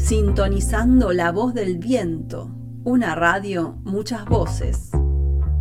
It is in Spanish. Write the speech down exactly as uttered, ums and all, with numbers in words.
sintonizando la voz del viento, una radio, muchas voces.